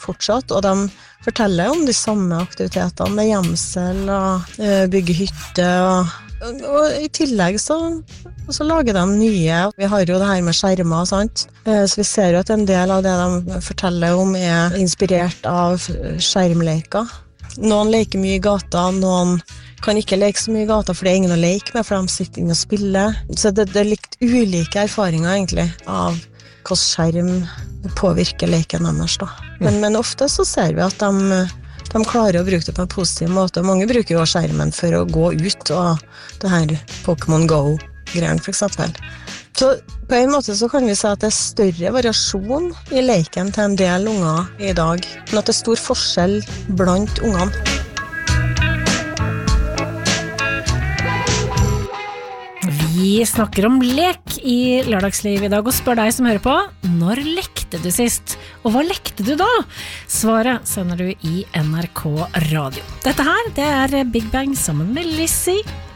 fortsatt, og de forteller om de samme aktivitetene med gjemsel og bygge hytte og I tillegg så lager de nye. Vi har jo det her med skjermer, sant? Så vi ser jo at en del av det de forteller om inspirert av skjermleker. Noen leker mye I gata, noen kan ikke leke så mye I gata, for det ingen å leke med, for de sitter inne og spiller. Så det litt ulike erfaringer egentlig av hvordan skjerm påvirker leken deres da. Men ofte så ser vi at de klarer å bruke det på en positiv måte. Mange bruker jo skjermen for å gå ut, og det her Pokémon Go-greien for eksempel. Så på en måte så kan vi si at det større variasjon I leken til en del unger I dag, men at det stor forskjell blant ungene. Vi snakker om lek I lørdagsliv I dag og spør deg som hører på, når lekte du sist? Og hva lekte du da? Svaret sender du I NRK Radio. Dette her, det Big Bang sammen med Lizzie.